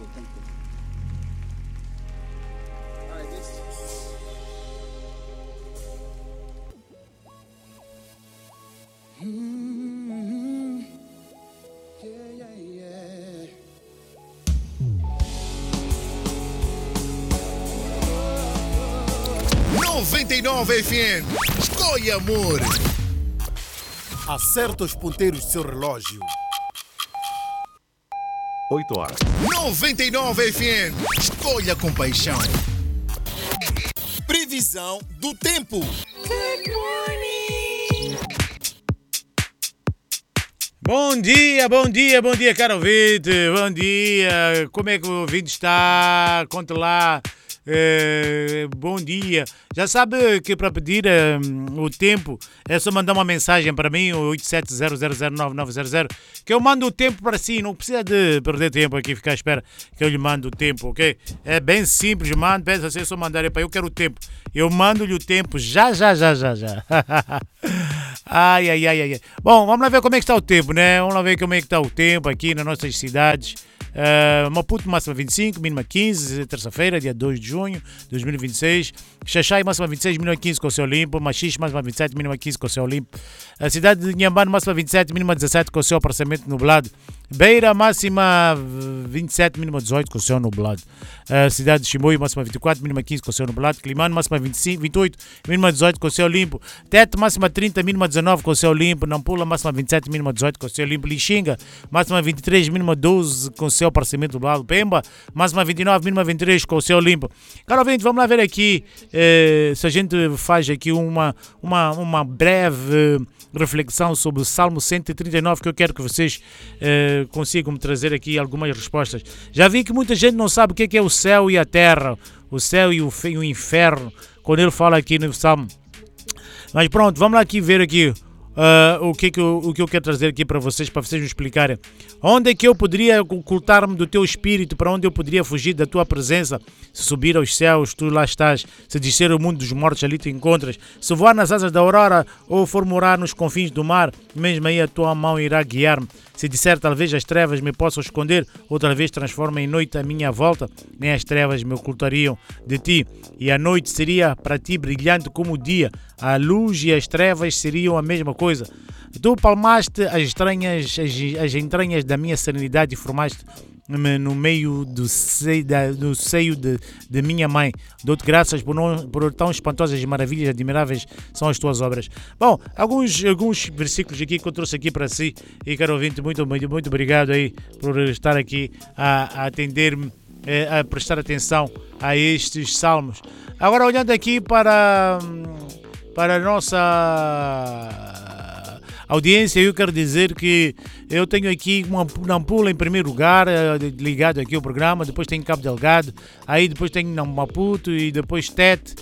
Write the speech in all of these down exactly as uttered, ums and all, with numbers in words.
you, thank you. Alright, this. Mm-hmm. Yeah, yeah, yeah. noventa e nove F M. Escolha, amor. Acerta os ponteiros do seu relógio. oito horas. noventa e nove F M. Escolha com paixão. Previsão do tempo. Good morning. Bom dia, bom dia, bom dia, caro ouvinte. Bom dia. Como é que o ouvinte está? Conte lá. É, bom dia. Já sabe que para pedir um, o tempo é só mandar uma mensagem para mim, o oito sete zero zero zero nove nove zero zero, que eu mando o tempo para si. Não precisa de perder tempo aqui, ficar à espera que eu lhe mando o tempo, ok? É bem simples, mando, pensa assim, é só mandar para eu quero o tempo. Eu mando-lhe o tempo já, já, já, já, já. Ai, ai, ai, ai. Bom, vamos lá ver como é que está o tempo, né? Vamos lá ver como é que está o tempo aqui nas nossas cidades. Uh, Maputo, máxima vinte e cinco, mínima quinze, terça-feira, dia dois de junho de dois mil e vinte e seis. Xaxai, máxima vinte e seis, mínima quinze com céu limpo. Machixe, máxima vinte e sete, mínima quinze com céu limpo. A cidade de Inhambane, máxima vinte e sete, mínima dezassete com céu parcialmente nublado. Beira, máxima vinte e sete, mínima dezoito com céu nublado. A cidade de Chimoio, máxima vinte e quatro, mínima quinze com céu nublado. Climano, máxima vinte e cinco, vinte e oito, mínima dezoito com céu limpo. Tete, máxima trinta, mínima dezanove com céu limpo. Nampula, máxima vinte e sete, mínima dezoito com céu limpo. Lixinga, máxima vinte e três, mínima doze com céu parcialmente nublado. Pemba, máxima vinte e nove, mínima vinte e três com céu limpo. Caro ouvinte, vamos lá ver aqui eh, se a gente faz aqui uma, uma, uma breve reflexão sobre o Salmo cento e trinta e nove, que eu quero que vocês eh, consigam me trazer aqui algumas respostas. Já vi que muita gente não sabe o que é o céu e a terra, o céu e o, e o inferno, quando ele fala aqui no Salmo. Mas pronto, vamos lá aqui ver aqui uh, o, que que eu, o que eu quero trazer aqui para vocês, para vocês me explicarem. Onde é que eu poderia ocultar-me do teu espírito? Para onde eu poderia fugir da tua presença? Se subir aos céus, tu lá estás. Se descer ao mundo dos mortos, ali te encontras. Se voar nas asas da aurora ou for morar nos confins do mar, mesmo aí a tua mão irá guiar-me. Se disser talvez as trevas me possam esconder, outra vez transforma em noite a minha volta, nem as trevas me ocultariam de ti. E a noite seria para ti brilhante como o dia, a luz e as trevas seriam a mesma coisa. Tu palmaste as, estranhas, as, as entranhas da minha serenidade e formaste-me no meio do seio, da, do seio de, de minha mãe. Dou-te graças por, não, por tão espantosas e maravilhas admiráveis são as tuas obras. Bom, alguns, alguns versículos aqui que eu trouxe aqui para si. E, caro ouvinte, muito, muito, muito obrigado aí por estar aqui a, a atender-me, a prestar atenção a estes salmos. Agora, olhando aqui para, para a nossa audiência, eu quero dizer que eu tenho aqui uma Nampula em primeiro lugar, ligado aqui ao programa, depois tenho Cabo Delgado, aí depois tenho Maputo e depois Tete,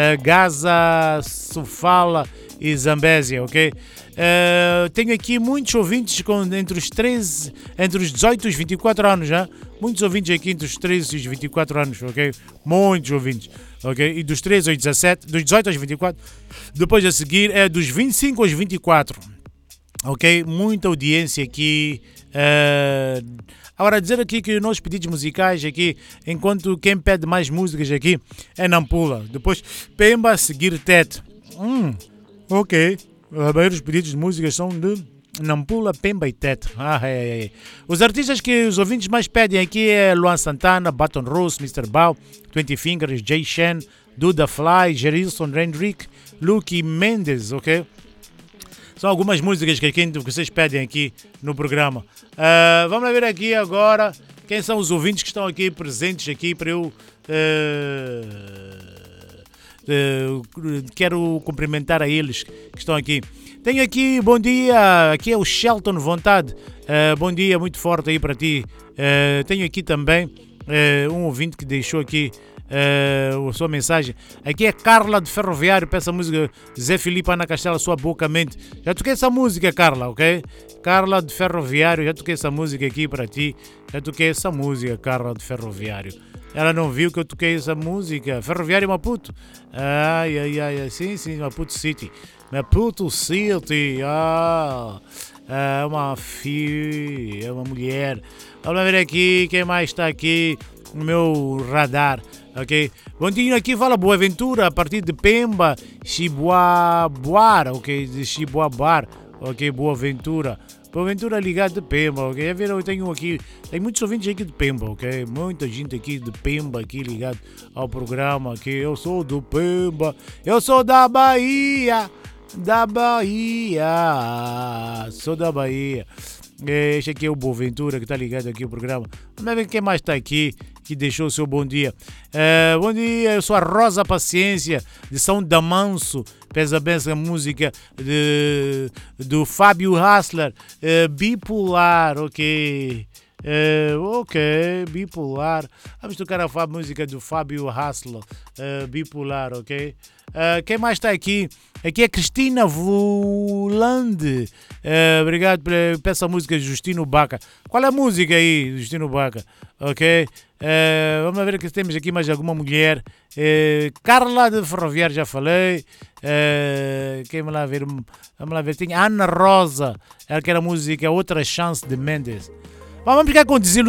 Gaza, Sofala e Zambésia, ok? Uh, tenho aqui muitos ouvintes com, entre os treze, entre os dezoito e os vinte e quatro anos, já? Muitos ouvintes aqui entre os treze e os vinte e quatro anos, ok? Muitos ouvintes, ok? E dos treze aos dezassete, dos dezoito aos vinte e quatro, depois a seguir é dos vinte e cinco aos vinte e quatro. Ok, muita audiência aqui. Uh, agora, dizer aqui que os nossos pedidos musicais aqui, enquanto quem pede mais músicas aqui é Nampula. Depois Pemba, a seguir Tete. Hum, ok. A maioria dos pedidos de músicas são de Nampula, Pemba e Tete. Ah, é, é. Os artistas que os ouvintes mais pedem aqui é Luan Santana, Baton Rose, mister Bao, Twenty Fingers, Jay Shen, Duda Fly, Gerilson Rendrick, Lucky Mendes, ok? São algumas músicas que, que vocês pedem aqui no programa. Uh, vamos ver aqui agora quem são os ouvintes que estão aqui presentes aqui para eu... Uh, uh, quero cumprimentar a eles que estão aqui. Tenho aqui, bom dia, aqui é o Shelton Vontade. Uh, bom dia, muito forte aí para ti. Uh, tenho aqui também uh, um ouvinte que deixou aqui Uh, a sua mensagem. Aqui é Carla de Ferroviário, peça a música Zé Filipe Ana Castela, Sua Boca Mente. Já toquei essa música, Carla, ok? Carla de Ferroviário, já toquei essa música aqui para ti. Já toquei essa música, Carla de Ferroviário. Ela não viu que eu toquei essa música. Ferroviário Maputo. Ai, ai, ai, sim, sim, Maputo City. Maputo City. Ah. É uma filha, é uma mulher. Vamos ver aqui quem mais está aqui no meu radar. Ok? Continho aqui fala Boaventura a partir de Pemba, Chibuabuar, ok? De Chibuabar, ok? Boaventura. Boaventura ligado de Pemba, ok? A ver, eu tenho aqui, tem muitos ouvintes aqui de Pemba, ok? Muita gente aqui de Pemba aqui ligado ao programa, ok? Eu sou do Pemba, eu sou da Bahia, da Bahia, sou da Bahia. Este aqui é o Boaventura que está ligado aqui ao programa. Vamos ver quem mais está aqui que deixou o seu bom dia. É, bom dia, eu sou a Rosa Paciência de São Damanso. Pesa bem essa música de, do Fábio Hassler, é, Bipolar, ok. É, ok, Bipolar. Vamos tocar a música do Fábio Hassler, é, Bipolar, ok. Uh, quem mais está aqui? Aqui é Cristina Volande. Uh, obrigado por, por essa música de Justino Baca. Qual é a música aí, Justino Baca? Ok. Uh, vamos ver que temos aqui mais alguma mulher. Uh, Carla de Ferroviário, já falei. Uh, quem vai lá ver? Vamos lá ver. Tem Ana Rosa. Ela quer a música Outra Chance de Mendes. Vamos ficar com desilusão.